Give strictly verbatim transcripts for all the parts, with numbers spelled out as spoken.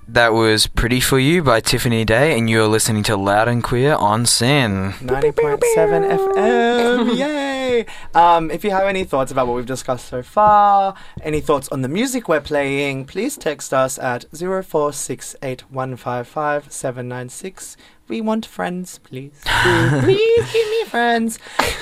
That was Pretty For You by Tiffany Day, and you're listening to Loud and Queer on Sin. ninety point seven F M, yay! Um, if you have any thoughts about what we've discussed so far, any thoughts on the music we're playing, please text us at zero four six eight one five five seven nine six. We want friends, please. Please give me friends.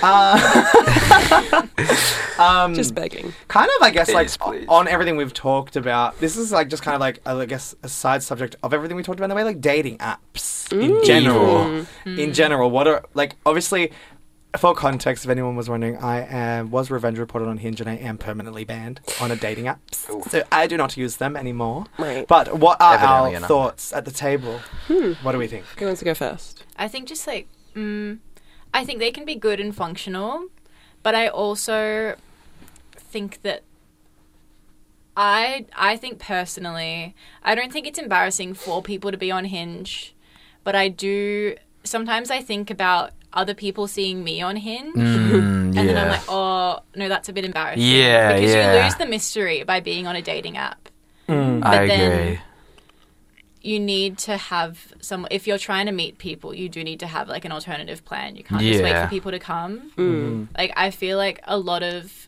Uh, um, Just begging. Kind of, I guess, Please, like please. on everything we've talked about. This is like just kind of like, I guess, a side subject of everything we talked about in the way, like dating apps in general. In general, what are, like, obviously, for context, if anyone was wondering, I am, was revenge reported on Hinge and I am permanently banned on a dating apps. So I do not use them anymore. Right. But what are Evidently our enough. thoughts at the table? What do we think? Who wants to go first? I think just like, mm, I think they can be good and functional, but I also think that I I think personally, I don't think it's embarrassing for people to be on Hinge, but I do sometimes I think about other people seeing me on Hinge, Mm, and then I'm yeah. like, oh no, that's a bit embarrassing. Yeah, because yeah. you lose the mystery by being on a dating app. Mm. I but then- agree. You need to have some. If you're trying to meet people, you do need to have like an alternative plan. You can't just wait Yeah. for people to come. Mm. Like I feel like a lot of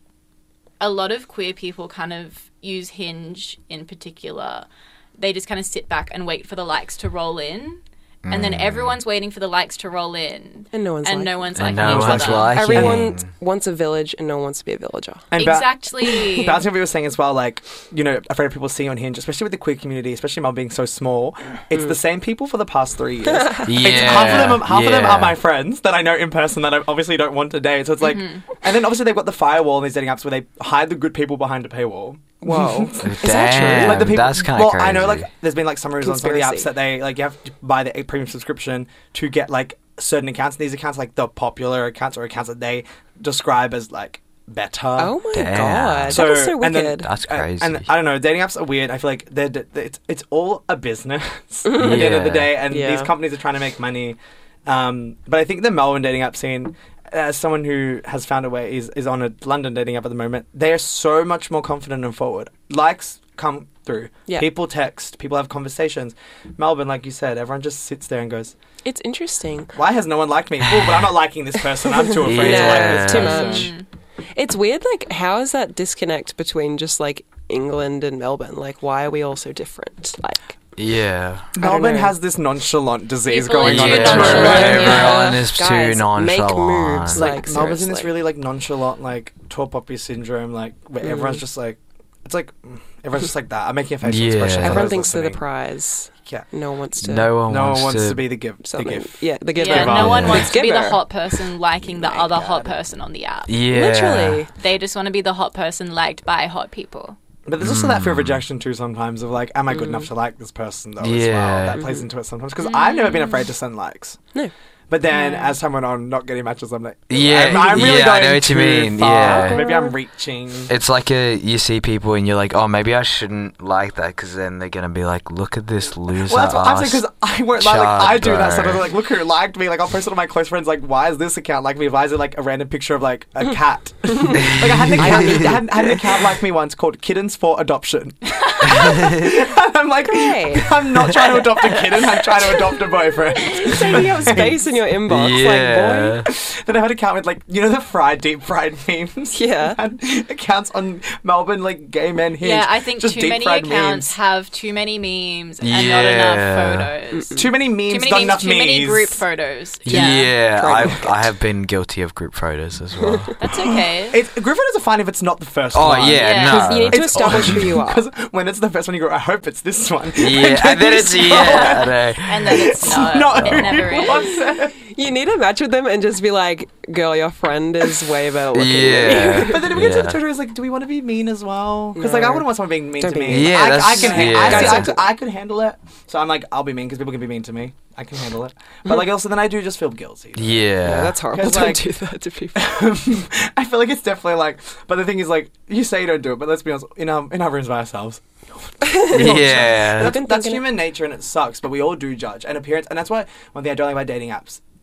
a lot of queer people kind of use Hinge in particular. They just kind of sit back and wait for the likes to roll in, and then everyone's waiting for the likes to roll in, And no one's and like- no one's And liking no each one's other. liking. Everyone wants a village and no one wants to be a villager. And ba- Exactly. Bouncing off what you were saying as well, like, you know, afraid of people seeing on Hinge, especially with the queer community, especially Melbourne being so small, it's the same people for the past three years. Yeah. It's half of them, half of them yeah. are my friends that I know in person that I obviously don't want to date. So it's like, and then obviously they've got the firewall in these dating apps where they hide the good people behind a paywall. Whoa. Damn, that true? Like the people, that's kind of well, crazy. I know, like, there's been like some rules on some of the apps Conspiracy. that they like you have to buy the premium subscription to get like certain accounts. And these accounts, like the popular accounts or accounts that they describe as like better. Oh my Damn. god. So- that is so and then- wicked. That's And- crazy. And, I don't know, dating apps are weird. I feel like they're, they're, it's it's all a business at the end of the Yeah. day, and Yeah. these companies are trying to make money. Um, but I think the Melbourne dating app scene, as someone who has found a way, is is on a London dating app at the moment. They are so much more confident and forward. Likes come through. Yeah. People text. People have conversations. Melbourne, like you said, everyone just sits there and goes, It's interesting. "Why has no one liked me? Oh, but I'm not liking this person. I'm too afraid Yeah. to like this Too person." much. It's weird, like, how is that disconnect between just, like, England and Melbourne? Like, why are we all so different? Like, yeah. Melbourne know. has this nonchalant disease People are going on too at the nonchalant, moment. yeah. Everyone is too Guys, make nonchalant. moves, Like, Like, Melbourne's in this seriously. really like nonchalant, like tall poppy syndrome, like where everyone's just like, it's like mm, everyone's just like that. I'm making a facial Yeah. expression. for everyone those thinks they're the listening. prize. Yeah. No one wants to. no one No wants, one wants to, to be the give. The something. give. Yeah, the giver. Yeah, no Yeah. one wants to be the Giver. hot person liking the My other God. hot person on the app. Yeah. Literally. They just want to be the hot person liked by hot people. But there's also that fear of rejection too. Sometimes of like, am I good enough to like this person though? As well, Yeah. that plays into it sometimes because I've never been afraid to send likes. No. But then as time went on, not getting matches, I'm like, Yeah, I'm, I'm really yeah, I going know what you too mean, far. yeah. Maybe I'm reaching. It's like a you see people and you're like, oh, maybe I shouldn't like that because then they're gonna be like, look at this loser. Well, that's what I'm saying ass because I won't lie. Like I do that chard, stuff. bro. I'm like, look who liked me. Like I'll post it on my close friends. Like, why is this account like me? Why is it like a random picture of like a cat? like I had an account. I had, had an account like me once called Kittens for Adoption. I'm like, Great. I'm not trying to adopt a kitten. I'm trying to adopt a boyfriend. Taking up space in your inbox. Yeah. Like, boy. Then I had an account with like you know the fried deep fried memes. Yeah. I had accounts on Melbourne like gay men Hinge. Yeah, I think just too deep many fried accounts memes. have too many memes and Yeah. not enough photos. Too many memes, Too many not memes, enough too many memes. group photos. Yeah, Yeah. I I have been guilty of group photos as well. That's okay. It's, group photos are fine if it's not the first oh one. yeah, Yeah. no. 'Cause you need to It's establish who you are. Because when it's the first one, you go, I hope it's this one. yeah, and then it's yeah, I know. And then it's not. not it who never you is. want it. You need to match with them and just be like, girl, your friend is way better looking Yeah. than you. But then we get to Yeah. the territory, it's like, do we want to be mean as well? Because like, No. I wouldn't want someone being mean Don't to be me. mean. Yeah, I, I that's- can. Ha- yeah. I, see, I, Guys, could, I could handle it. So I'm like, I'll be mean because people can be mean to me. I can handle it. But like, also then I do just feel guilty. Yeah. Yeah, that's horrible. 'Cause, Don't like- do that to people. I feel like it's definitely like. But the thing is, like, you say you don't do it, but let's be honest, in our in our rooms by ourselves. yeah. That's, been that's thinking it- human nature and it sucks, but we all do judge and appearance, and that's why one thing I don't like about dating apps.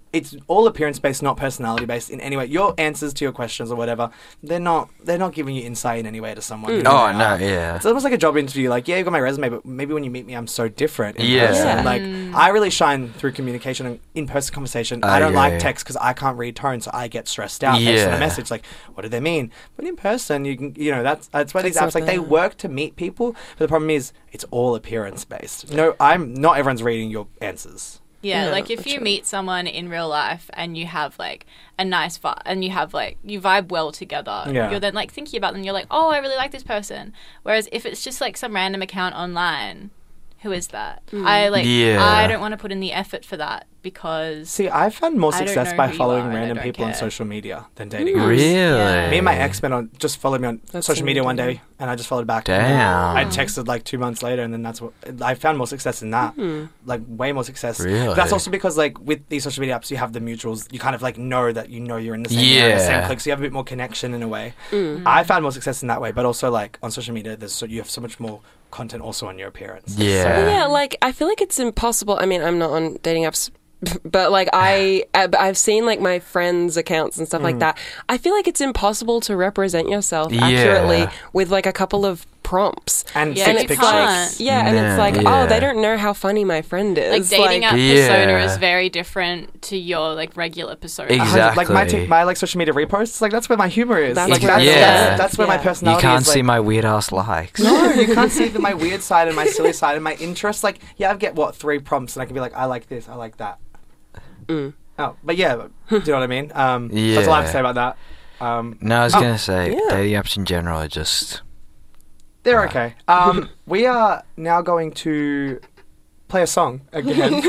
it's all appearance based, not personality based in any way. Your answers to your questions or whatever, they're not they're not giving you insight in any way to someone. You know, Oh they no, are. yeah. It's almost like a job interview. Like, yeah, you got my resume, but maybe when you meet me, I'm so different. In Yeah. person. Yeah. Like, I really shine through communication and in-person conversation. I I don't like agree. text because I can't read tone, so I get stressed out based on Yeah. a message. Like, what do they mean? But in person, you can, you know, that's that's why these That's apps not like they bad. work to meet people. But the problem is, it's all appearance based. No, I'm not everyone's reading your answers. Yeah, Yeah, like if for you sure. meet someone in real life and you have like a nice vibe and you have like you vibe well together, Yeah. you're then like thinking about them. You're like, oh, I really like this person. Whereas if it's just like some random account online, who is that? I like. Yeah. I don't want to put in the effort for that because See, I found more I don't success know by who you following are and I random don't people on care. social media than dating Mm. apps. Really? Yeah. Me and my ex men on just followed me on That's social so media one weird. day, and I just followed back. Damn. I texted like two months later, and then that's what I found more success in that. Hmm. Like way more success. Really? That's also because like with these social media apps, you have the mutuals. You kind of like know that you know you're in the same area, Yeah. same clique, so you have a bit more connection in a way. Mm. I found more success in that way, but also like on social media, there's so you have so much more content also on your appearance. Yeah. So- Yeah, like I feel like it's impossible. I mean, I'm not on dating apps, but like I, I- I've seen like my friends' accounts and stuff like that. I feel like it's impossible to represent yourself Yeah. accurately with like a couple of prompts. and Yeah, six you pictures. can't. Yeah, and it's Yeah, like, yeah. oh, they don't know how funny my friend like is. dating app Yeah. persona is very different to your like regular persona. Exactly. A hundred- Like my t- my like social media reposts, like that's where my humor is. That's like where that's, it's that's, at. that's where my Yeah. You personality can't is. see like, my weird ass likes. No, you can't see the, my weird side and my silly side and my interests. Like, yeah, I get what three prompts, and I can be like, I like this, I like that. Mm. Oh, but yeah, do you know what I mean? Um, That's all I have to Yeah. say about that. Um, No, I was Oh, gonna say yeah. dating apps in general are just. they're Right. okay. Um, we are now going to play a song again.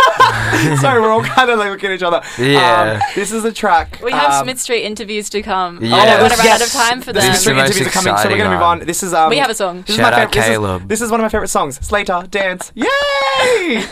Sorry, we're all kind of like looking at each other. Yeah. Um, this is a track. We have um, Smith Street interviews to come. Yeah. Oh, we're gonna run yes. out of time for The them. Smith Street the most interviews are coming, so we're going to move exciting on. This is um, We have a song. This Shout is my out fav- this is- Caleb. This is one of my favorite songs. Slater, Dance. Yay!